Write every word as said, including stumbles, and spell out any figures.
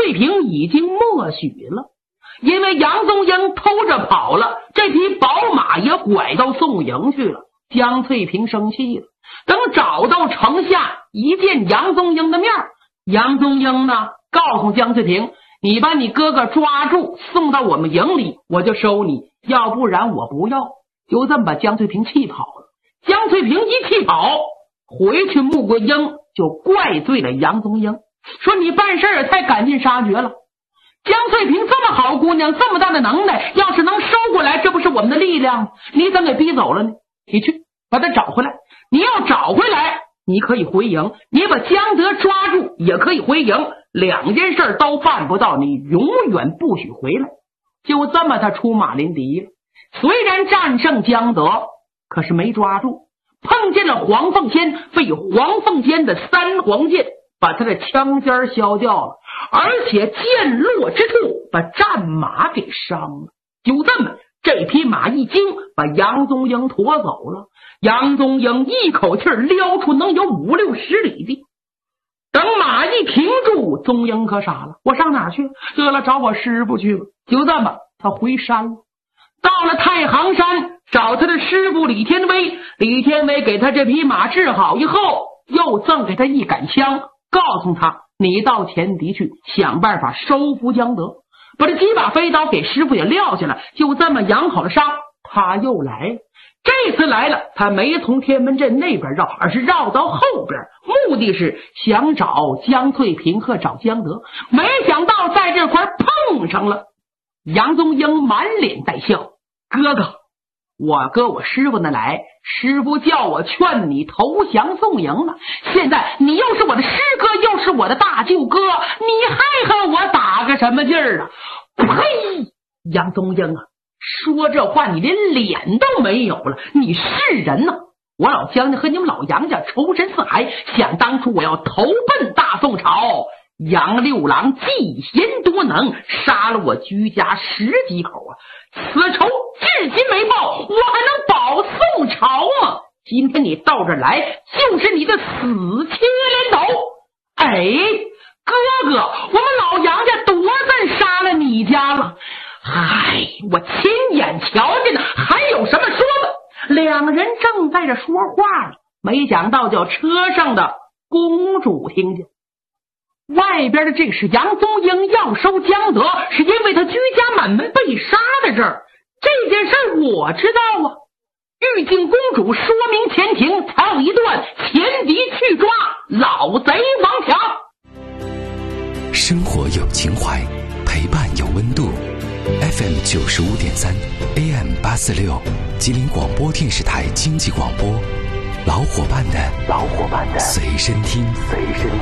翠萍已经默许了，因为杨宗英偷着跑了，这匹宝马也拐到宋营去了。江翠萍生气了，等找到城下，一见杨宗英的面，杨宗英呢告诉江翠萍，你把你哥哥抓住送到我们营里，我就收你，要不然我不要。就这么把江翠萍气跑了。江翠萍一气跑回去，穆桂英就怪罪了杨宗英，说你办事也太赶尽杀绝了。江翠萍这么好姑娘，这么大的能耐，要是能收过来，这不是我们的力量，你怎么给逼走了呢？你去把他找回来，你要找回来你可以回营，你把江德抓住也可以回营，两件事都办不到，你永远不许回来。就这么他出马临敌了，虽然战胜江德，可是没抓住，碰见了黄凤仙，被黄凤仙的三黄剑把他的枪尖削掉了，而且剑落之处把战马给伤了。就这么这匹马一惊，把杨宗英驮走了。杨宗英一口气撩出能有五六十里地。等马一停住，宗英可傻了，我上哪去？得了，找我师傅去吧。就这么他回山了，到了太行山找他的师傅李天威。李天威给他这匹马治好以后，又赠给他一杆枪，告诉他你到前敌去想办法收服江德，把这几把飞刀给师傅也撂下了。就这么养好了伤，他又来了。这次来了，他没从天门镇那边绕，而是绕到后边，目的是想找江翠萍和找江德。没想到在这块碰上了。杨宗英满脸带笑，哥哥，我搁我师傅那来，师傅叫我劝你投降宋营了，现在你又是我的师哥，又是我的大舅哥，你还和我打个什么劲儿啊？呸！杨宗英啊，说这话你连脸都没有了，你是人呐、啊！我老姜家和你们老杨家仇深似海，想当初我要投奔大宋朝，杨六郎嫉贤多能，杀了我居家十几口啊！此仇至今没报，我还能保宋朝吗？今天你到这儿来，就是你的死切连头！哎，哥哥，我们老杨家多次杀了你家了，唉，我亲眼瞧见了，还有什么说的？两人正在这说话呢，没想到叫车上的公主听见。外边的这是杨宗英要收江德，是因为他居家满门被杀的这儿。这件事我知道啊。玉镜公主说明前庭，才有一段前敌去抓老贼王强。 生活有情怀，陪伴有温度。F M 九十五点三 A M 八四六，吉林广播电视台经济广播，老伙伴的老伙伴的随身听随身听。